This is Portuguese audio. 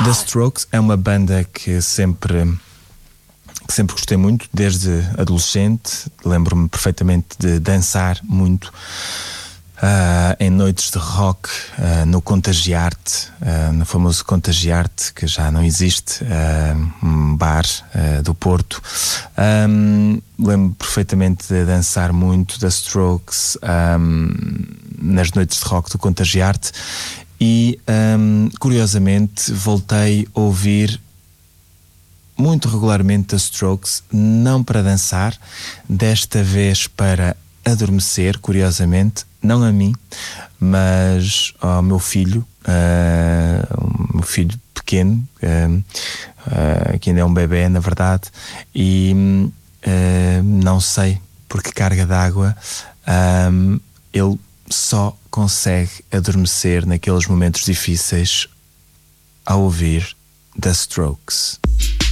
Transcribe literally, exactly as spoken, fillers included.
The Strokes é uma banda que sempre, que sempre gostei muito, desde adolescente. Lembro-me perfeitamente de dançar muito Uh, em noites de rock, uh, no Contagiarte, uh, no famoso Contagiarte, que já não existe, uh, um bar uh, do Porto. Um, lembro perfeitamente de dançar muito da Strokes um, nas noites de rock do Contagiarte e, um, curiosamente, voltei a ouvir muito regularmente da Strokes, não para dançar, desta vez para adormecer, curiosamente, não a mim, mas ao meu filho, uh, o meu filho pequeno, uh, uh, que ainda é um bebê, na verdade, e uh, não sei por que carga d'água um, ele só consegue adormecer naqueles momentos difíceis ao ouvir The Strokes.